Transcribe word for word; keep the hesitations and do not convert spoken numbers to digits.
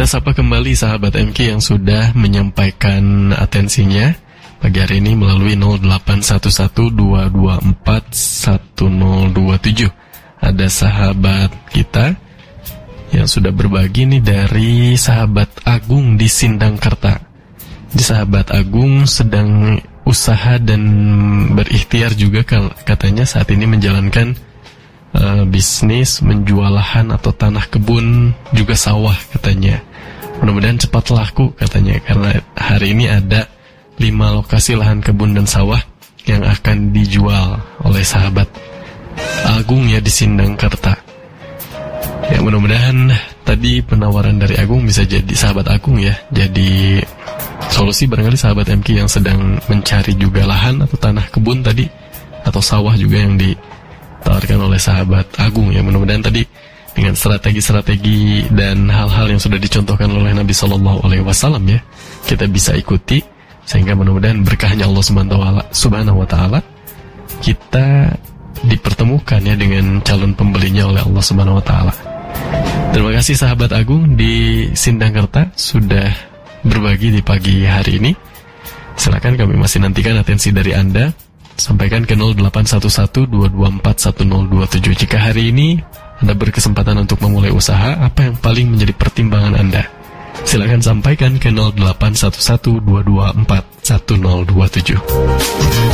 Kita sapa kembali sahabat M K yang sudah menyampaikan atensinya pagi hari ini melalui nol delapan satu satu dua dua empat satu nol dua tujuh. Ada sahabat kita yang sudah berbagi nih dari sahabat Agung di Sindangkerta. Di sahabat Agung sedang usaha dan berikhtiar juga katanya saat ini menjalankan uh, bisnis menjual lahan atau tanah kebun juga sawah katanya. Mudah-mudahan cepat laku katanya karena hari ini ada lima lokasi lahan kebun dan sawah yang akan dijual oleh sahabat Agung ya di Sindangkerta. Ya mudah-mudahan tadi penawaran dari Agung bisa jadi sahabat Agung ya, jadi solusi barangkali sahabat M K yang sedang mencari juga lahan atau tanah kebun tadi atau sawah juga yang ditawarkan oleh sahabat Agung ya. Mudah-mudahan tadi dengan strategi-strategi dan hal-hal yang sudah dicontohkan oleh Nabi Shallallahu Alaihi Wasallam ya, kita bisa ikuti sehingga mudah-mudahan berkahnya Allah Subhanahu Wa Taala kita dipertemukan ya dengan calon pembelinya oleh Allah Subhanahu Wa Taala. Terima kasih sahabat Agung di Sindangkerta sudah berbagi di pagi hari ini. Silakan kami masih nantikan atensi dari Anda. Sampaikan ke nol delapan satu satu dua dua empat satu nol dua tujuh. Jika hari ini Anda berkesempatan untuk memulai usaha, apa yang paling menjadi pertimbangan Anda? Silakan sampaikan ke nol delapan satu satu dua dua empat satu nol dua tujuh.